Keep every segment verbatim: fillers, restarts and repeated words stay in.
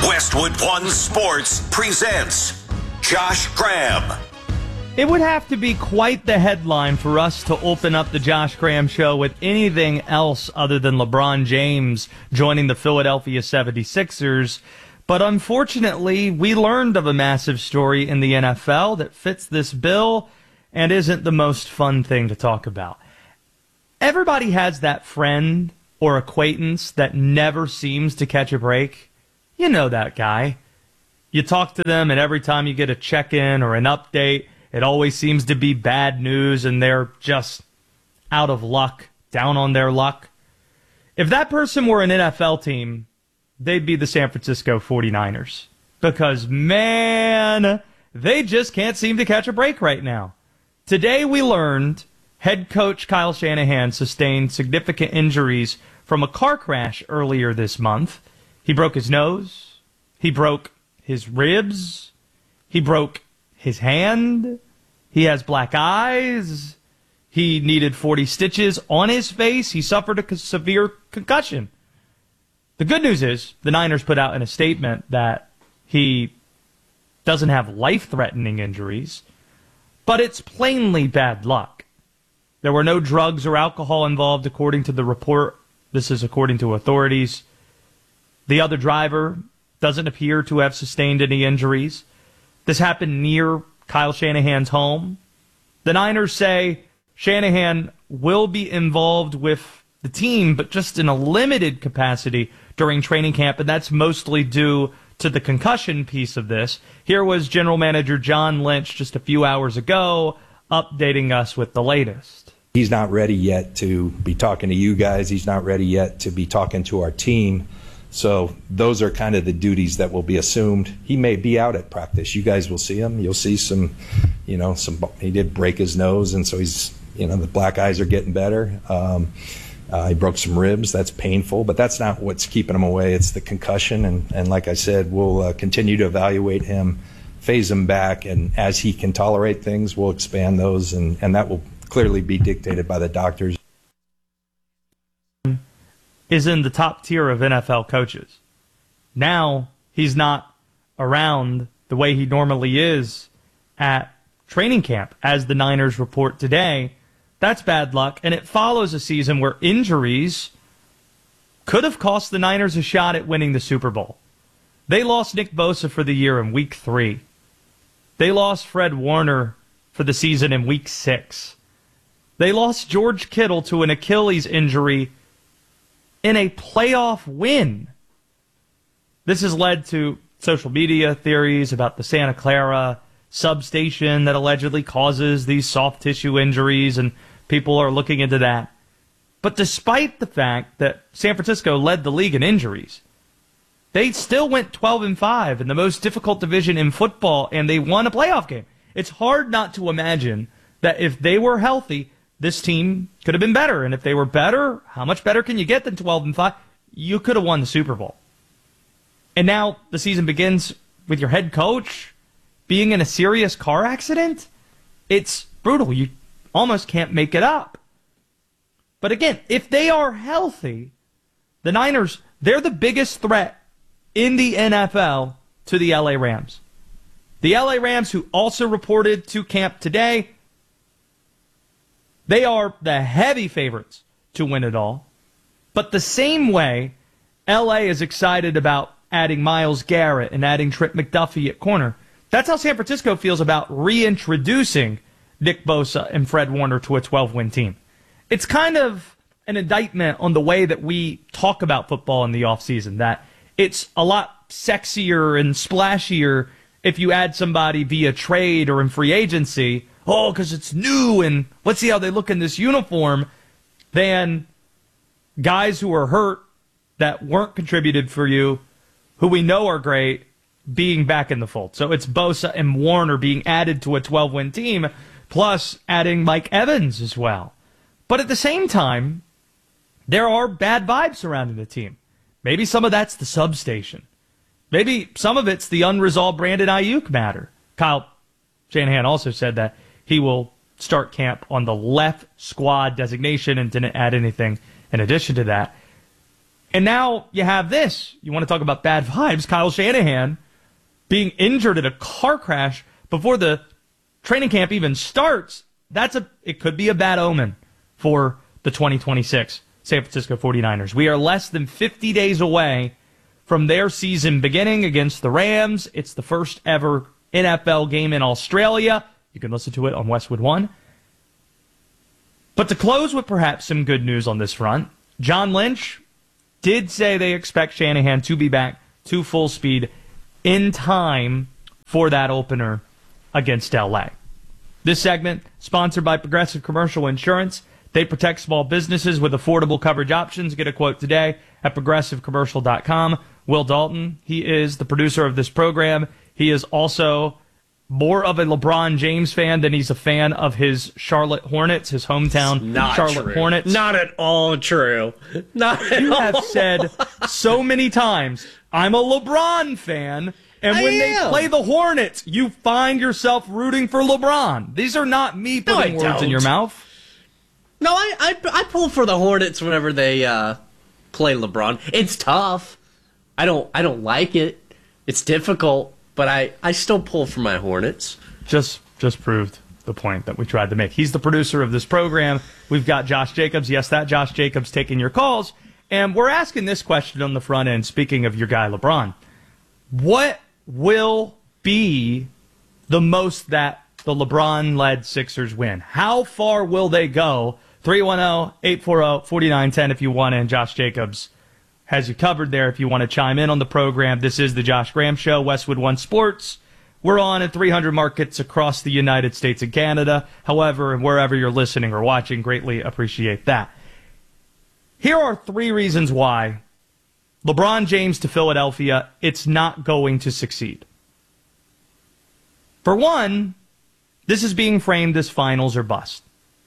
Westwood One Sports presents Josh Graham. It would have to be quite the headline for us to open up the Josh Graham Show with anything else other than LeBron James joining the Philadelphia seventy-sixers. But unfortunately, we learned of a massive story in the N F L that fits this bill and isn't the most fun thing to talk about. Everybody has that friend or acquaintance that never seems to catch a break. You know that guy. You talk to them, and every time you get a check-in or an update, it always seems to be bad news, and they're just out of luck, down on their luck. If that person were an N F L team, they'd be the San Francisco forty-niners. Because, man, they just can't seem to catch a break right now. Today we learned head coach Kyle Shanahan sustained significant injuries from a car crash earlier this month. He broke his nose. He broke his ribs. He broke his hand. He has black eyes. He needed forty stitches on his face. He suffered a severe concussion. The good news is the Niners put out in a statement that he doesn't have life-threatening injuries, but it's plainly bad luck. There were no drugs or alcohol involved, according to the report. This is according to authorities. The other driver doesn't appear to have sustained any injuries. This happened near Kyle Shanahan's home. The Niners say Shanahan will be involved with the team, but just in a limited capacity during training camp, and that's mostly due to the concussion piece of this. Here was General Manager John Lynch just a few hours ago updating us with the latest. He's not ready yet to be talking to you guys. He's not ready yet to be talking to our team. So those are kind of the duties that will be assumed. He may be out at practice. You guys will see him. You'll see some, you know, some. He did break his nose, and so he's, you know, the black eyes are getting better. Um, uh, he broke some ribs. That's painful, but that's not what's keeping him away. It's the concussion, and, and like I said, we'll uh, continue to evaluate him, phase him back, and as he can tolerate things, we'll expand those, and, and that will clearly be dictated by the doctors. Is in the top tier of N F L coaches. Now he's not around the way he normally is at training camp, as the Niners report today. That's bad luck, and it follows a season where injuries could have cost the Niners a shot at winning the Super Bowl. They lost Nick Bosa for the year in week three. They lost Fred Warner for the season in week six. They lost George Kittle to an Achilles injury in a playoff win. This has led to social media theories about the Santa Clara substation that allegedly causes these soft tissue injuries, and people are looking into that. But despite the fact that San Francisco led the league in injuries, they still went twelve and five in the most difficult division in football, and they won a playoff game. It's hard not to imagine that if they were healthy, this team could have been better. And if they were better, how much better can you get than twelve and five? You could have won the Super Bowl. And now the season begins with your head coach being in a serious car accident. It's brutal. You almost can't make it up. But again, if they are healthy, the Niners, they're the biggest threat in the N F L to the L A Rams. The L A Rams, who also reported to camp today, they are the heavy favorites to win it all. But the same way L A is excited about adding Myles Garrett and adding Trent McDuffie at corner, that's how San Francisco feels about reintroducing Nick Bosa and Fred Warner to a twelve-win team. It's kind of an indictment on the way that we talk about football in the offseason, that it's a lot sexier and splashier if you add somebody via trade or in free agency. Oh, because it's new and let's see how they look in this uniform, than guys who are hurt that weren't contributed for you, who we know are great, being back in the fold. So it's Bosa and Warner being added to a twelve-win team, plus adding Mike Evans as well. But at the same time, there are bad vibes surrounding the team. Maybe some of that's the substation. Maybe some of it's the unresolved Brandon Ayuk matter. Kyle Shanahan also said that he will start camp on the left squad designation and didn't add anything in addition to that. And now you have this. You want to talk about bad vibes? Kyle Shanahan being injured in a car crash before the training camp even starts. That's a. It could be a bad omen for the twenty twenty-six San Francisco forty-niners. We are less than fifty days away from their season beginning against the Rams. It's the first ever N F L game in Australia. You can listen to it on Westwood One. But to close with perhaps some good news on this front, John Lynch did say they expect Shanahan to be back to full speed in time for that opener against L A. This segment, sponsored by Progressive Commercial Insurance. They protect small businesses with affordable coverage options. Get a quote today at progressive commercial dot com. Will Dalton, he is the producer of this program. He is also more of a LeBron James fan than he's a fan of his Charlotte Hornets, his hometown Not Charlotte true. Hornets. Not at all true. Not at You all. have said so many times, I'm a LeBron fan, and when I they am. play the Hornets, you find yourself rooting for LeBron. These are not me No, putting I words don't. in your mouth. No, I, I I pull for the Hornets whenever they uh, play LeBron. It's tough. I don't I don't like it. It's difficult, but I, I still pull for my Hornets. Just just proved the point that we tried to make. He's the producer of this program. We've got Josh Jacobs. Yes, that Josh Jacobs taking your calls. And we're asking this question on the front end, speaking of your guy LeBron. What will be the most that the LeBron-led Sixers win? How far will they go? three one zero, eight four zero, four nine one zero if you want, and Josh Jacobs has you covered there if you want to chime in on the program. This is the Josh Graham Show, Westwood One Sports. We're on in three hundred markets across the United States and Canada. However, and wherever you're listening or watching, greatly appreciate that. Here are three reasons why LeBron James to Philadelphia, it's not going to succeed. For one, this is being framed as finals or bust.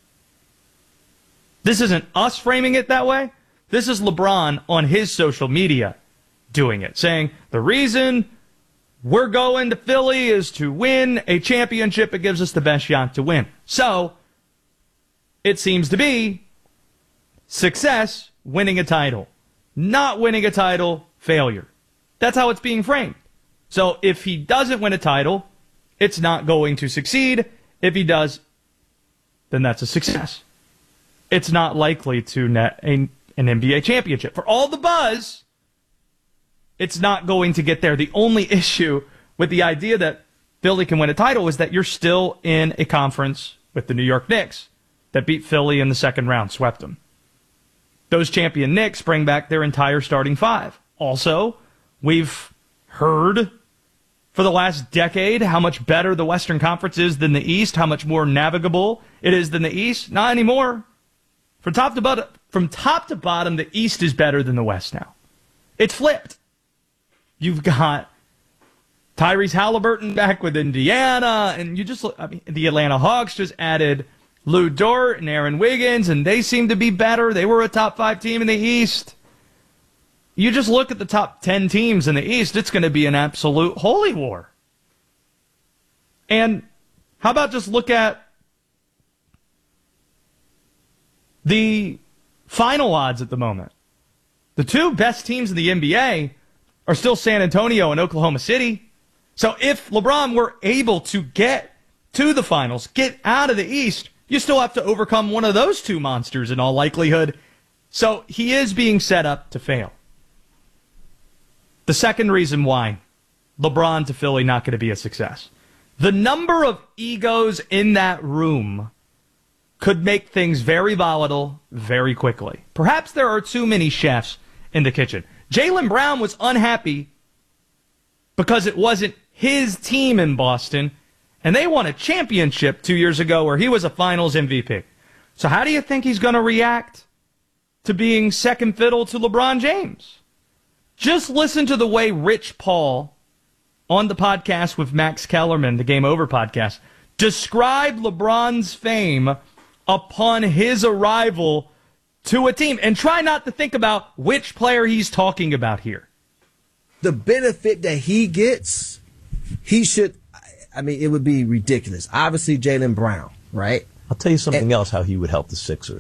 This isn't us framing it that way. This is LeBron on his social media doing it, saying the reason we're going to Philly is to win a championship. It gives us the best shot to win. So it seems to be success, winning a title. Not winning a title, failure. That's how it's being framed. So if he doesn't win a title, it's not going to succeed. If he does, then that's a success. It's not likely to net a, an N B A championship. For all the buzz, it's not going to get there. The only issue with the idea that Philly can win a title is that you're still in a conference with the New York Knicks that beat Philly in the second round, swept them. Those champion Knicks bring back their entire starting five. Also, we've heard for the last decade how much better the Western Conference is than the East, how much more navigable it is than the East. Not anymore. From top to bottom, from top to bottom, the East is better than the West now. It's flipped. You've got Tyrese Halliburton back with Indiana, and you just look, I mean, the Atlanta Hawks just added Lou Dort and Aaron Wiggins, and they seem to be better. They were a top five team in the East. You just look at the top ten teams in the East, it's going to be an absolute holy war. And how about just look at the final odds at the moment? The two best teams in the N B A are still San Antonio and Oklahoma City. So if LeBron were able to get to the finals, get out of the East, you still have to overcome one of those two monsters in all likelihood. So he is being set up to fail. The second reason why LeBron to Philly not going to be a success. The number of egos in that room could make things very volatile very quickly. Perhaps there are too many chefs in the kitchen. Jaylen Brown was unhappy because it wasn't his team in Boston, and they won a championship two years ago where he was a finals M V P. So how do you think he's going to react to being second fiddle to LeBron James? Just listen to the way Rich Paul, on the podcast with Max Kellerman, the Game Over podcast, described LeBron's fame upon his arrival to a team. And try not to think about which player he's talking about here. The benefit that he gets, he should, I mean, it would be ridiculous. Obviously, Jaylen Brown, right? I'll tell you something And- else, how he would help the Sixers.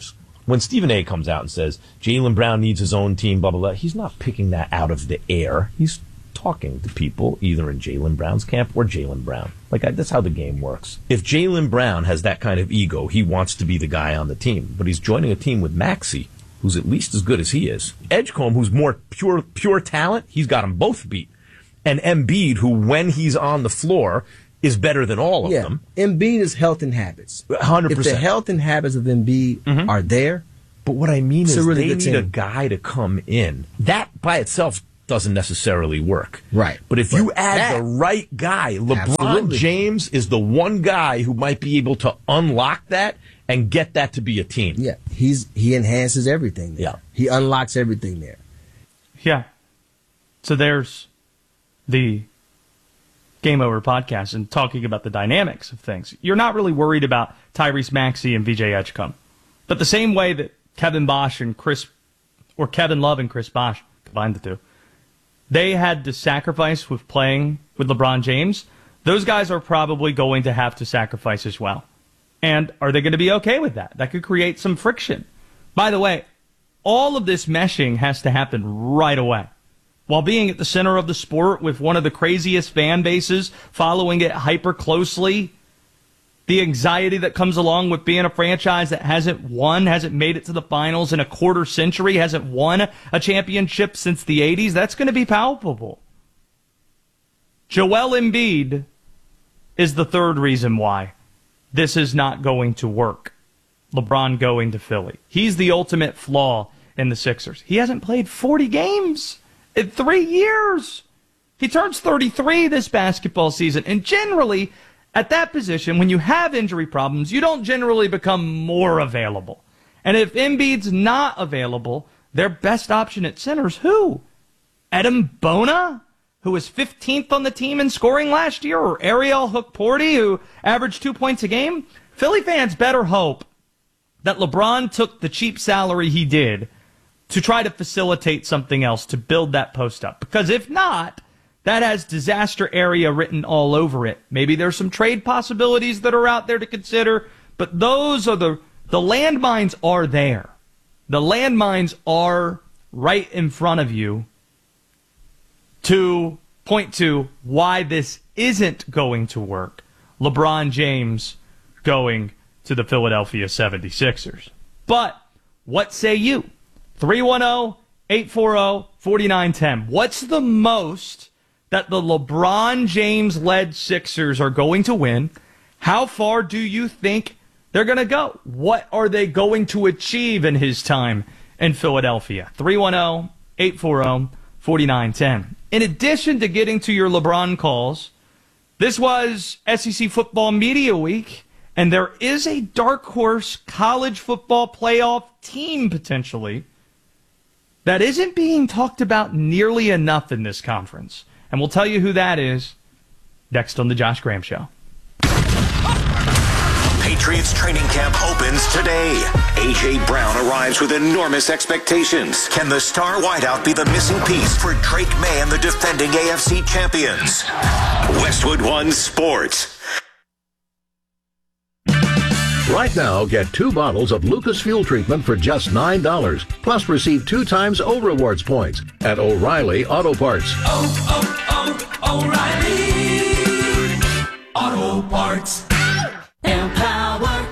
when Stephen A. comes out and says Jaylen Brown needs his own team, blah, blah, blah, he's not picking that out of the air. He's talking to people either in Jaylen Brown's camp or Jaylen Brown. Like, I, that's how the game works. If Jaylen Brown has that kind of ego, he wants to be the guy on the team. But he's joining a team with Maxey, who's at least as good as he is. Edgecombe, who's more pure pure talent, he's got them both beat. And Embiid, who when he's on the floor is better than all of yeah. them. Embiid is health and habits. one hundred percent. If the health and habits of Embiid mm-hmm. are there, but what I mean is really they need team. a guy to come in. That by itself doesn't necessarily work. Right. But if but you add that, the right guy, LeBron absolutely. James is the one guy who might be able to unlock that and get that to be a team. Yeah, he's he enhances everything there. Yeah. He unlocks everything there. Yeah. So there's the Game Over podcast and talking about the dynamics of things. You're not really worried about Tyrese Maxey and V J Edgecombe. But the same way that Kevin Bosch and Chris, or Kevin Love and Chris Bosch, combine the two, they had to sacrifice with playing with LeBron James, those guys are probably going to have to sacrifice as well. And are they going to be okay with that? That could create some friction. By the way, all of this meshing has to happen right away. While being at the center of the sport with one of the craziest fan bases, following it hyper closely, the anxiety that comes along with being a franchise that hasn't won, hasn't made it to the finals in a quarter century, hasn't won a championship since the eighties, that's going to be palpable. Joel Embiid is the third reason why this is not going to work. LeBron going to Philly. He's the ultimate flaw in the Sixers. He hasn't played forty games in three years. He turns thirty-three this basketball season. And generally, at that position, when you have injury problems, you don't generally become more available. And if Embiid's not available, their best option at center is who? Edem Bona, who was fifteenth on the team in scoring last year, or Ariel Hook-Porty, who averaged two points a game? Philly fans better hope that LeBron took the cheap salary he did to try to facilitate something else to build that post up. Because if not, that has disaster area written all over it. Maybe there's some trade possibilities that are out there to consider, but those are the, the landmines are there. The landmines are right in front of you to point to why this isn't going to work. LeBron James going to the Philadelphia seventy-sixers. But what say you? three one zero, eight four zero, four nine one zero. What's the most that the LeBron James-led Sixers are going to win? How far do you think they're going to go? What are they going to achieve in his time in Philadelphia? three one zero, eight four zero, four nine one zero. In addition to getting to your LeBron calls, this was S E C Football Media Week, and there is a dark horse college football playoff team potentially that isn't being talked about nearly enough in this conference. And we'll tell you who that is next on the Josh Graham Show. Patriots training camp opens today. A J. Brown arrives with enormous expectations. Can the star wideout be the missing piece for Drake May and the defending A F C champions? Westwood One Sports. Right now, get two bottles of Lucas Fuel Treatment for just nine dollars. Plus, receive two times O Rewards points at O'Reilly Auto Parts. Oh, oh, oh, O'Reilly Auto Parts. Empower.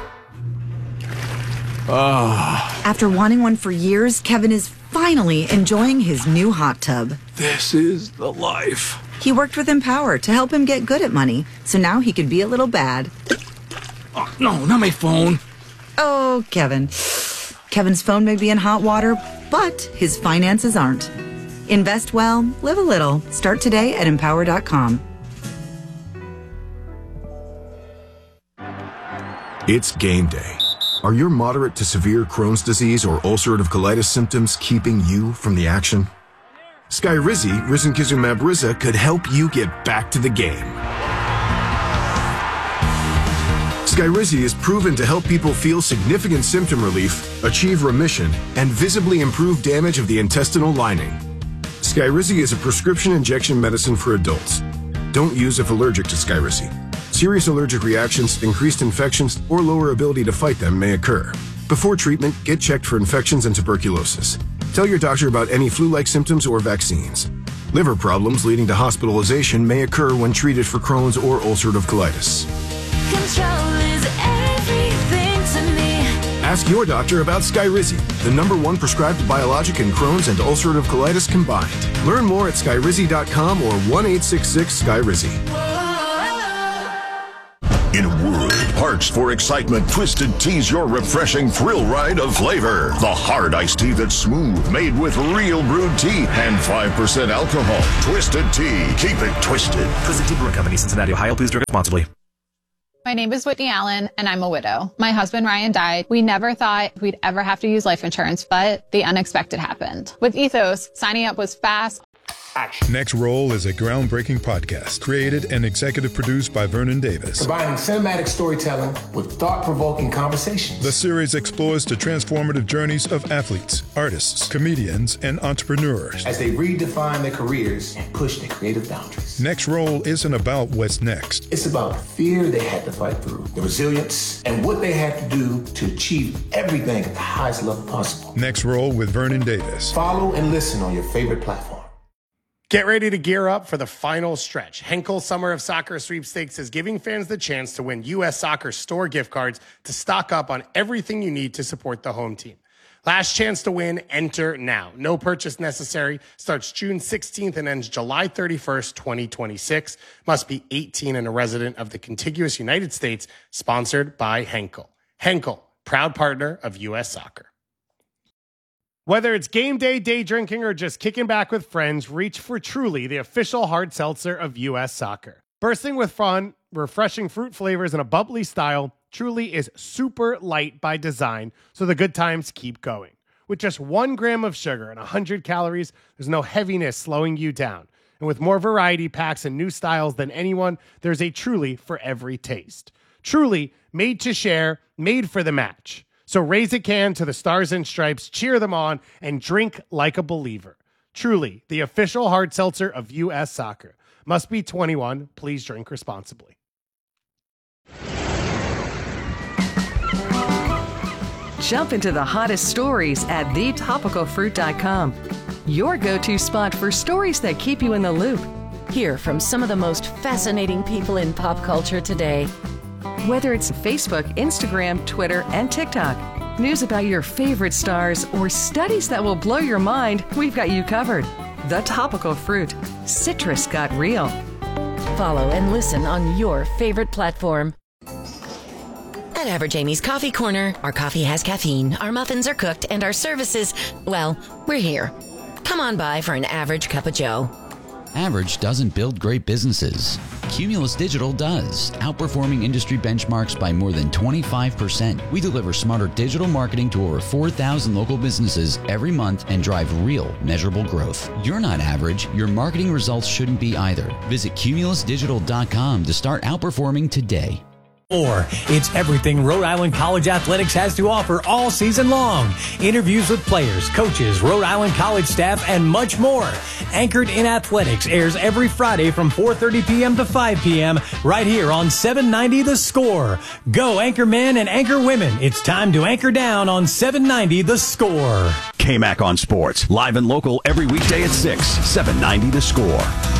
Ah. After wanting one for years, Kevin is finally enjoying his new hot tub. This is the life. He worked with Empower to help him get good at money, so now he could be a little bad. Oh, no, not my phone. Oh, Kevin. Kevin's phone may be in hot water, but his finances aren't. Invest well, live a little. Start today at empower dot com. It's game day. Are your moderate to severe Crohn's disease or ulcerative colitis symptoms keeping you from the action? Skyrizi, risankizumab Riza, could help you get back to the game. Skyrizi is proven to help people feel significant symptom relief, achieve remission, and visibly improve damage of the intestinal lining. Skyrizi is a prescription injection medicine for adults. Don't use if allergic to Skyrizi. Serious allergic reactions, increased infections, or lower ability to fight them may occur. Before treatment, get checked for infections and tuberculosis. Tell your doctor about any flu-like symptoms or vaccines. Liver problems leading to hospitalization may occur when treated for Crohn's or ulcerative colitis. Control is everything to me. Ask your doctor about Skyrizi, the number one prescribed biologic in Crohn's and ulcerative colitis combined. Learn more at skyrizi dot com or one eight six six Skyrizi. In a world parched for excitement, Twisted Tea's your refreshing thrill ride of flavor. The hard iced tea that's smooth, made with real brewed tea and five percent alcohol. Twisted Tea. Keep it twisted. Twisted Tea Brewing Company, Cincinnati, Ohio. Please drink responsibly. My name is Whitney Allen, and I'm a widow. My husband, Ryan, died. We never thought we'd ever have to use life insurance, but the unexpected happened. With Ethos, signing up was fast. Action. Next Roll is a groundbreaking podcast created and executive produced by Vernon Davis. Combining cinematic storytelling with thought-provoking conversations. The series explores the transformative journeys of athletes, artists, comedians, and entrepreneurs as they redefine their careers and push their creative boundaries. Next Roll isn't about what's next. It's about the fear they had to fight through, the resilience, and what they had to do to achieve everything at the highest level possible. Next Roll with Vernon Davis. Follow and listen on your favorite platform. Get ready to gear up for the final stretch. Henkel Summer of Soccer Sweepstakes is giving fans the chance to win U S Soccer store gift cards to stock up on everything you need to support the home team. Last chance to win, enter now. No purchase necessary. Starts June sixteenth and ends July thirty-first, twenty twenty-six. Must be eighteen and a resident of the contiguous United States. Sponsored by Henkel. Henkel, proud partner of U S Soccer. Whether it's game day, day drinking, or just kicking back with friends, reach for Truly, the official hard seltzer of U S Soccer. Bursting with fun, refreshing fruit flavors, and a bubbly style, Truly is super light by design, so the good times keep going. With just one gram of sugar and one hundred calories, there's no heaviness slowing you down. And with more variety packs and new styles than anyone, there's a Truly for every taste. Truly, made to share, made for the match. So raise a can to the Stars and Stripes, cheer them on, and drink like a believer. Truly, the official hard seltzer of U S Soccer. Must be twenty-one. Please drink responsibly. Jump into the hottest stories at the topical fruit dot com. Your go-to spot for stories that keep you in the loop. Hear from some of the most fascinating people in pop culture today. Whether it's Facebook, Instagram, Twitter, and TikTok, news about your favorite stars, or studies that will blow your mind, we've got you covered. The Topical Fruit. Citrus got real. Follow and listen on your favorite platform. At Average Amy's Coffee Corner, our coffee has caffeine, our muffins are cooked, and our services, well, we're here. Come on by for an average cup of joe. Average doesn't build great businesses. Cumulus Digital does, outperforming industry benchmarks by more than twenty-five percent. We deliver smarter digital marketing to over four thousand local businesses every month and drive real, measurable growth. You're not average. Your marketing results shouldn't be either. Visit cumulus digital dot com to start outperforming today. Or it's everything Rhode Island College Athletics has to offer all season long. Interviews with players, coaches, Rhode Island College staff, and much more. Anchored in Athletics airs every Friday from four thirty p.m. to five p.m. right here on seven ninety The Score. Go anchor men and anchor women. It's time to anchor down on seven ninety The Score. K-Mac on Sports, live and local every weekday at six, seven ninety The Score.